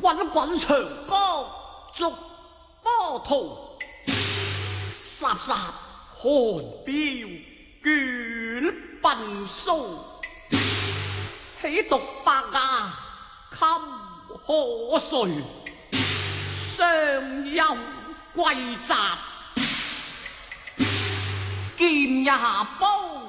滾滾長江逐波濤，颯颯寒標卷鬢鬚，喜獨白牙襟可垂，上有桂澤劍也崩。